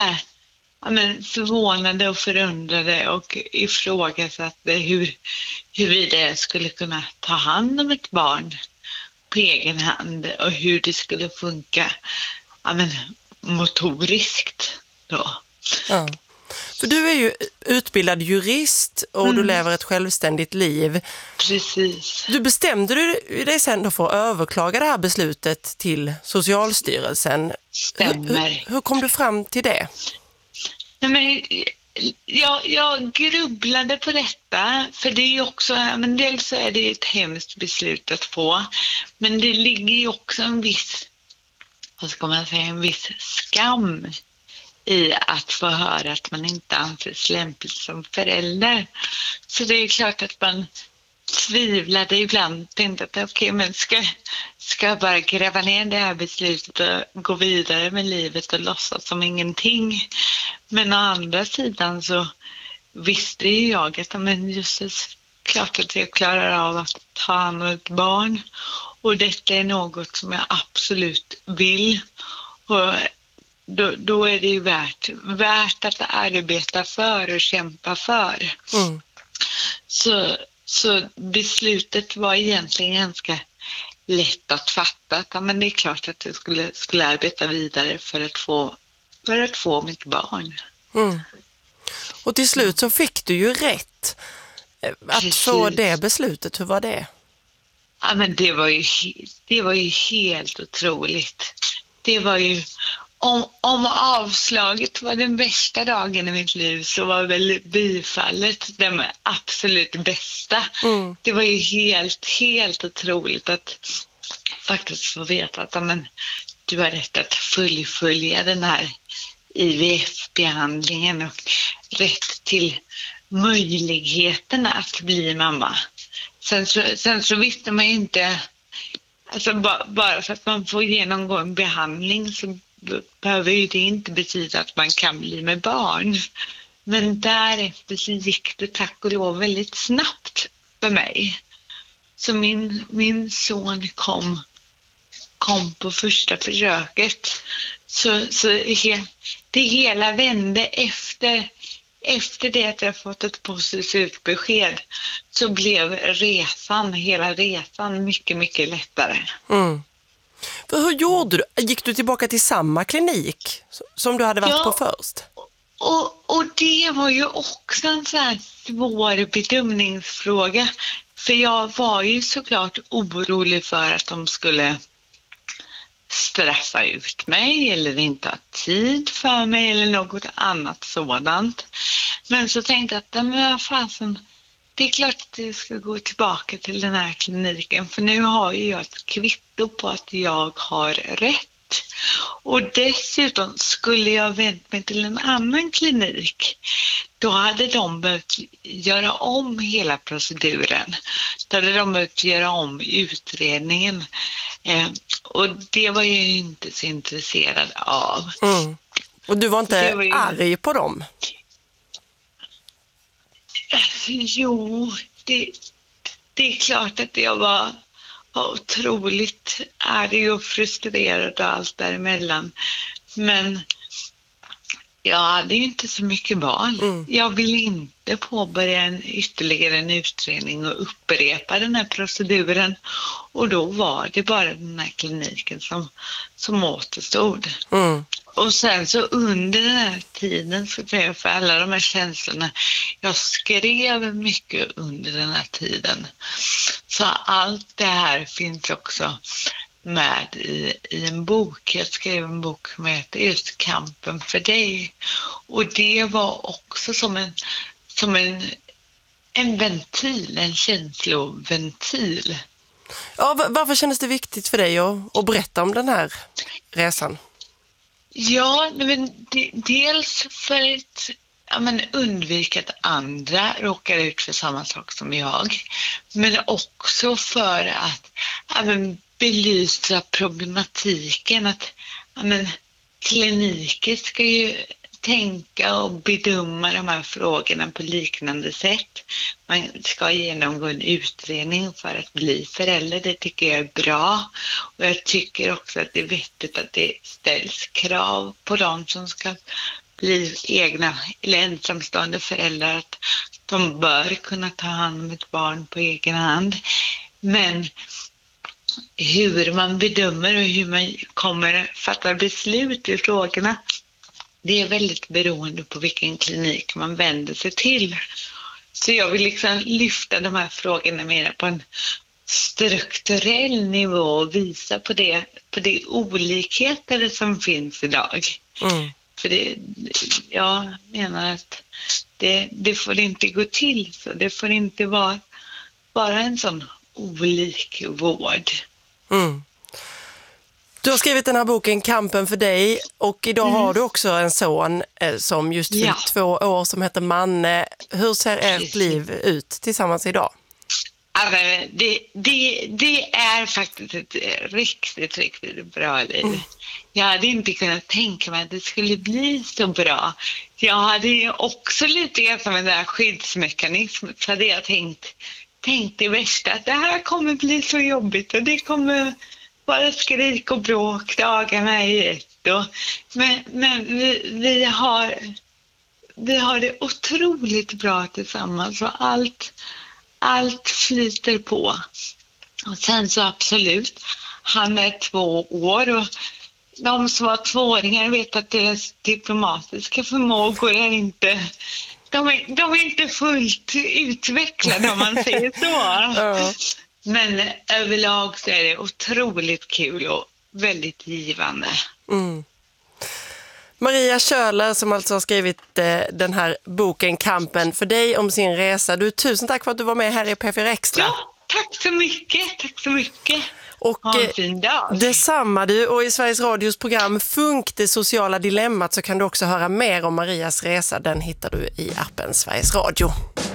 ja, men förvånade och förundrade och ifrågasatte huruvida jag skulle kunna ta hand om ett barn på egen hand och hur det skulle funka, ja, men motoriskt då. Ja. För du är ju utbildad jurist och du lever ett självständigt liv. Precis. Du bestämde dig sen då för att överklaga det här beslutet till Socialstyrelsen. Stämmer. Hur kom du fram till det? Nej, men jag grubblade på detta, för det är ju också, men dels så är det ett hemskt beslut att få, men det ligger ju också en viss, vad ska man säga, en viss skam i att få höra att man inte anses lämplig som förälder. Så det är klart att man tvivlade ibland, tänkte att okej, men ska jag bara gräva ner det här beslutet och gå vidare med livet och låtsas som ingenting. Men å andra sidan så visste ju jag att men just det, klart att jag klarar av att ta hand om ett barn, och detta är något som jag absolut vill, och då är det ju värt att arbeta för och kämpa för. Så beslutet var egentligen ganska lätt att fatta. Men det är klart att jag skulle arbeta vidare för att få mitt barn. Och till slut så fick du ju rätt att få det beslutet. Hur var det? Ja, men det var ju helt otroligt. Det var ju, om avslaget var den bästa dagen i mitt liv, så var väl bifallet den absolut bästa. Det var ju helt otroligt att faktiskt få veta att men, du har rätt att fullfölja den här IVF-behandlingen och rätt till möjligheten att bli mamma. Sen så visste man ju inte, alltså bara för att man får genomgå en behandling så behöver ju det inte betyda att man kan bli med barn. Men därefter så gick det tack och lov väldigt snabbt för mig. Så min son kom på första försöket. Så det hela vände efter det att jag fått ett positivt besked, så blev hela resan mycket, mycket lättare. För hur gjorde du? Gick du tillbaka till samma klinik som du hade varit på först? Och det var ju också en så här svår bedömningsfråga. För jag var ju såklart orolig för att de skulle straffa ut mig eller inte ha tid för mig eller något annat sådant. Men så tänkte jag att men vad fasen, det är klart att jag ska gå tillbaka till den här kliniken, för nu har ju jag ett kvitto på att jag har rätt. Och dessutom skulle jag vänt mig till en annan klinik, då hade de behövt göra om hela proceduren. Då hade de behövt göra om utredningen. Och det var jag ju inte så intresserad av. Och du var inte arg på dem? Jo, det är klart att jag var otroligt arg och frustrerad och allt däremellan. Men jag hade ju inte så mycket val. Jag ville inte påbörja ytterligare en utredning och upprepa den här proceduren. Och då var det bara den här kliniken som återstod. Och sen så under den här tiden så blev jag för alla de här känslorna. Jag skrev mycket under den här tiden. Så allt det här finns också med i en bok. Jag skrev en bok som heter just Kampen för dig. Och det var också som en ventil, en känsloventil. Ja, varför kändes det viktigt för dig att berätta om den här resan? Ja, men dels för att undvika att andra råkar ut för samma sak som jag. Men också för att belysa problematiken att kliniker ska ju tänka och bedöma de här frågorna på liknande sätt. Man ska genomgå en utredning för att bli förälder. Det tycker jag är bra. Och jag tycker också att det är vettigt att det ställs krav på dem som ska blir egna eller ensamstående föräldrar, att de bör kunna ta hand om ett barn på egen hand. Men hur man bedömer och hur man kommer fatta beslut i frågorna, det är väldigt beroende på vilken klinik man vänder sig till. Så jag vill liksom lyfta de här frågorna mer på en strukturell nivå och visa på det olikheter som finns idag. För jag menar att det får inte gå till så. Det får inte vara en sån olik vård. Du har skrivit den här boken Kampen för dig, och idag har du också en son som just fyllt 2 år som heter Manne. Hur ser ert liv ut tillsammans idag? Alltså, det är faktiskt ett riktigt, riktigt bra liv. Jag hade inte kunnat tänka mig att det skulle bli så bra. Jag hade ju också lite grann som en där skyddsmekanism, så hade jag tänkt det värsta, att det här kommer bli så jobbigt och det kommer bara skrik och bråk dagarna i ett. Men vi har det otroligt bra tillsammans, och allt flyter på. Och sen så absolut, han är 2 år, och de som var 2-åringar vet att deras diplomatiska förmågor är inte... De är inte fullt utvecklade, om man säger så. Men överlag så är det otroligt kul och väldigt givande. Maria Köhler, som alltså har skrivit den här boken Kampen för dig, om sin resa. Tusen tack för att du var med här i P4 Extra. Ja, tack så mycket. Och ha en fin dag. Detsamma du, och i Sveriges Radios program Funk, det sociala dilemmat, så kan du också höra mer om Marias resa. Den hittar du i appen Sveriges Radio.